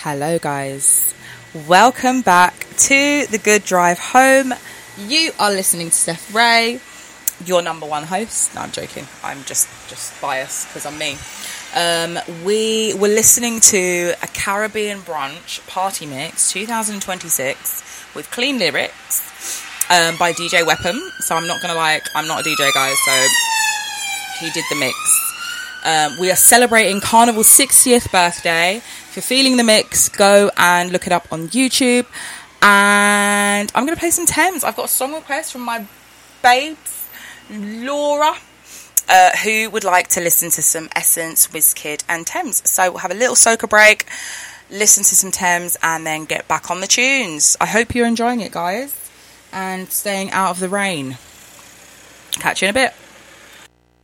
Hello guys, welcome back to The Good Drive Home. You are listening to Steph Ray, your number one host. No, I'm joking. I'm just biased because I'm me. We were listening to a Caribbean Brunch Party Mix 2026 with clean lyrics by DJ Weapon. So I'm not going to I'm not a DJ guy, so he did the mix. We are celebrating Carnival's 60th birthday. If you're feeling the mix, go and look it up on YouTube. And I'm going to play some Thames. I've got a song request from my babes, Laura, who would like to listen to some Essence, Wizkid and Thames. So we'll have a little soca break, listen to some Thames, and then get back on the tunes. I hope you're enjoying it, guys, and staying out of the rain. Catch you in a bit.